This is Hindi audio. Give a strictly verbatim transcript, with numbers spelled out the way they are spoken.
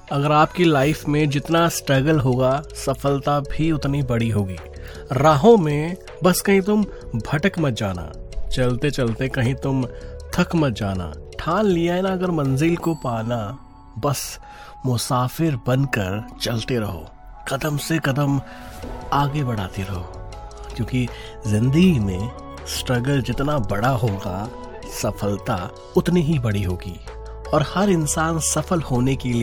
अगर आपकी लाइफ में जितना स्ट्रगल होगा सफलता भी उतनी बड़ी होगी। राहों में बस कहीं तुम भटक मत जाना, चलते चलते कहीं तुम थक मत जाना। ठान लिया है ना अगर मंजिल को पाना, बस मुसाफिर बनकर चलते रहो, कदम से कदम आगे बढ़ाते रहो। क्योंकि जिंदगी में स्ट्रगल जितना बड़ा होगा सफलता उतनी ही बड़ी होगी। और हर इंसान सफल होने के लिए